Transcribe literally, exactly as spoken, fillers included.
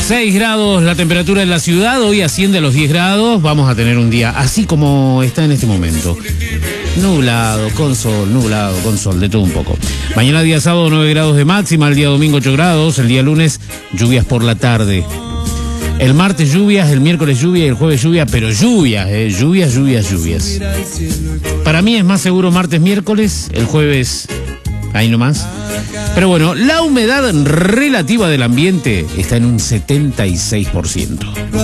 seis grados la temperatura en la ciudad, hoy asciende a los diez grados, vamos a tener un día así como está en este momento. Nublado, con sol, nublado, con sol, de todo un poco. Mañana día sábado nueve grados de máxima, el día domingo ocho grados, el día lunes lluvias por la tarde. El martes lluvias, el miércoles lluvia y el jueves lluvia, pero lluvias, eh, lluvias, lluvias, lluvias. Para mí es más seguro martes, miércoles, el jueves, ahí nomás. Pero bueno, la humedad relativa del ambiente está en un setenta y seis por ciento.